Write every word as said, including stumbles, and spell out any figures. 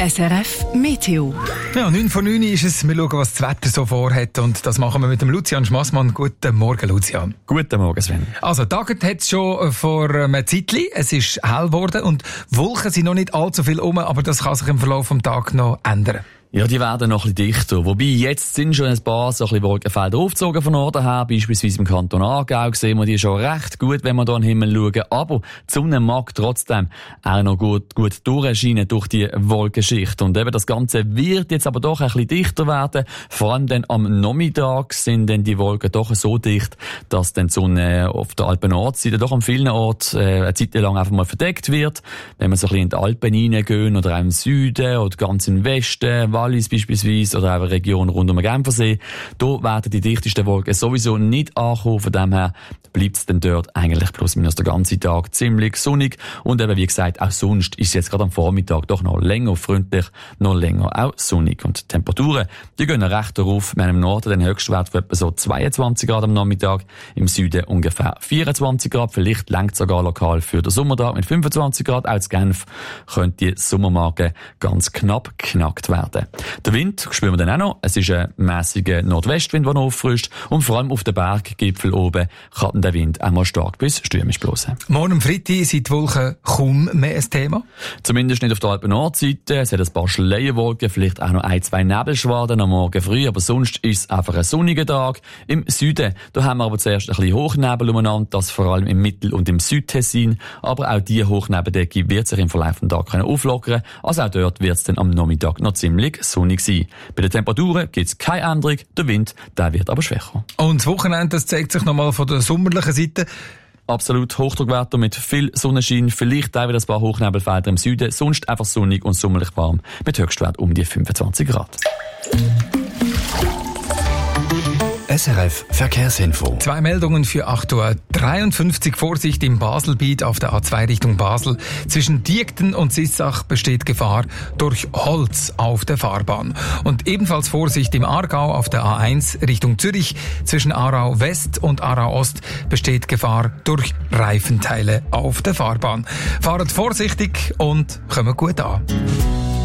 S R F Meteo. Ja, neun vor neun ist es. Wir schauen, was das Wetter so vorhat. Und das machen wir mit dem Lucian Schmassmann. Guten Morgen, Lucian. Guten Morgen, Sven. Also, Tagert hat es schon vor einem Zeitchen. Es ist hell geworden und Wolken sind noch nicht allzu viel um, aber das kann sich im Verlauf des Tages noch ändern. Ja, die werden noch ein bisschen dichter. Wobei, jetzt sind schon ein paar so ein bisschen Wolkenfelder aufgezogen von Norden her. Beispielsweise im Kanton Aargau sehen wir die schon recht gut, wenn wir hier in den Himmel schauen. Aber die Sonne mag trotzdem auch noch gut, gut durchscheinen durch die Wolkenschicht. Und eben das Ganze wird jetzt aber doch ein bisschen dichter werden. Vor allem dann am Nachmittag sind dann die Wolken doch so dicht, dass dann die Sonne auf der Alpen-Nordseite doch an vielen Orten äh, eine Zeit lang einfach mal verdeckt wird. Wenn wir so ein bisschen in die Alpen hineingehen oder auch im Süden oder ganz im Westen, Wallis beispielsweise oder auch eine Region rund um den Genfersee, da werden die dichtesten Wolken sowieso nicht ankommen. Von dem her bleibt es dann dort eigentlich plus minus den ganzen Tag ziemlich sonnig. Und eben, wie gesagt, auch sonst ist es jetzt gerade am Vormittag doch noch länger freundlich, noch länger auch sonnig. Und die Temperaturen, die gehen recht darauf. Wir haben im Norden den Höchstwert von etwa so zweiundzwanzig Grad am Nachmittag, im Süden ungefähr vierundzwanzig Grad. Vielleicht lenkt sogar lokal für den Sommertag mit fünfundzwanzig Grad. Auch in Genf könnte die Sommermarke ganz knapp geknackt werden. Der Wind spüren wir dann auch noch. Es ist ein mäßiger Nordwestwind, der noch auffrischt. Und vor allem auf den Berggipfel oben kann der Wind einmal stark bis stürmisch blosen. Morgen am Freitag sind die Wolken kaum mehr ein Thema. Zumindest nicht auf der Alpen-Nordseite. Es hat ein paar Schleierwolken, vielleicht auch noch ein, zwei Nebelschwaden am Morgen früh. Aber sonst ist es einfach ein sonniger Tag. Im Süden, da haben wir aber zuerst ein bisschen Hochnebel umeinander. Das vor allem im Mittel- und im Südtessin. Aber auch diese Hochnebeldecke wird sich im Verlauf des Tages auflockern. Also auch dort wird es dann am Nachmittag noch ziemlich sonnig sein. Bei den Temperaturen gibt es keine Änderung, der Wind, der wird aber schwächer. Und das Wochenende, das zeigt sich nochmal von der sommerlichen Seite. Absolut Hochdruckwetter mit viel Sonnenschein, vielleicht auch wieder ein paar Hochnebelfelder im Süden, sonst einfach sonnig und sommerlich warm mit Höchstwert um die fünfundzwanzig Grad. S R F Verkehrsinfo. Zwei Meldungen für acht Uhr dreiundfünfzig. Vorsicht im Baselbiet auf der A zwei Richtung Basel. Zwischen Diekten und Sissach besteht Gefahr durch Holz auf der Fahrbahn. Und ebenfalls Vorsicht im Aargau auf der A eins Richtung Zürich. Zwischen Aarau West und Aarau Ost besteht Gefahr durch Reifenteile auf der Fahrbahn. Fahrt vorsichtig und kommt gut an.